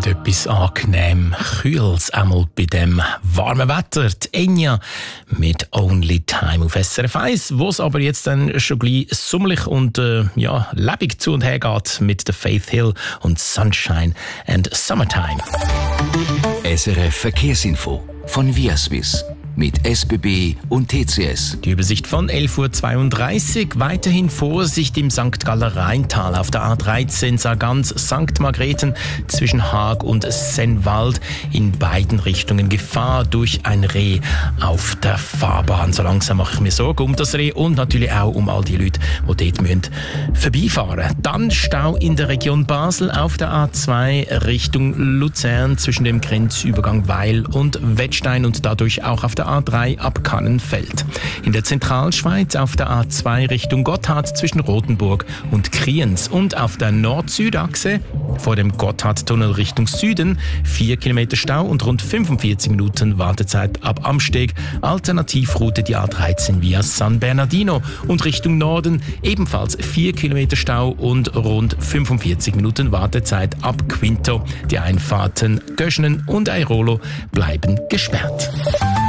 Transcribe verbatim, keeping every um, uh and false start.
hat etwas angenehm Kühles, einmal bei dem warmen Wetter. Die Enya mit «Only Time» auf S R F eins, wo es aber jetzt dann schon gleich sommerlich und äh, ja, lebendig zu und her geht mit der Faith Hill und «Sunshine and Summertime». S R F Verkehrsinfo von Viaswiss mit S B B und T C S. Die Übersicht von elf Uhr zweiunddreißig. Weiterhin Vorsicht im Sankt Galler Rheintal auf der A dreizehn Sargans Sankt Margrethen zwischen Haag und Sennwald. In beiden Richtungen Gefahr durch ein Reh auf der Fahrbahn. So langsam mache ich mir Sorgen um das Reh und natürlich auch um all die Leute, die dort müssen vorbeifahren. Dann Stau in der Region Basel auf der A zwei Richtung Luzern zwischen dem Grenzübergang Weil und Wettstein und dadurch auch auf der A drei ab Kannenfeld. In der Zentralschweiz auf der A zwei Richtung Gotthard zwischen Rothenburg und Kriens und auf der Nord-Süd-Achse vor dem Gotthardtunnel Richtung Süden vier Kilometer Stau und rund fünfundvierzig Minuten Wartezeit ab Amsteg. Alternativroute die A dreizehn via San Bernardino und Richtung Norden ebenfalls vier Kilometer Stau und rund fünfundvierzig Minuten Wartezeit ab Quinto. Die Einfahrten Göschenen und Airolo bleiben gesperrt.